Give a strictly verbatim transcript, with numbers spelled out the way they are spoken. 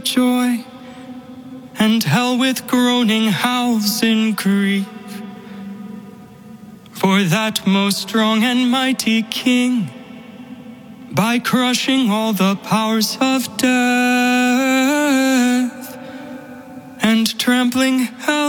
joy, and hell with groaning howls in grief. For that most strong and mighty King, by crushing all the powers of death and trampling hell